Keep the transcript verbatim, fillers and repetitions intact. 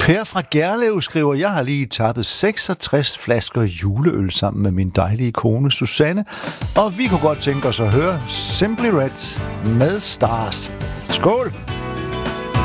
Per fra Gerlev skriver, jeg har lige tappet seksogtres flasker juleøl sammen med min dejlige kone Susanne, og vi kunne godt tænke os at høre Simply Red med Stars. Skål!